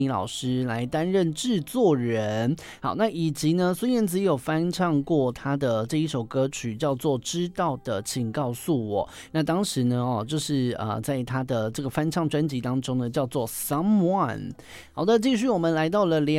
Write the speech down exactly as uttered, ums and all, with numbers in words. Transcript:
老师来担任制作人。好，那以及呢，孙燕姿有翻唱过她的这一首歌曲，叫做《知道的请告诉我》。那当时呢，哦，就是呃，在她的这个翻唱专辑当中呢，叫做《Someone》。好的，继续我们来到了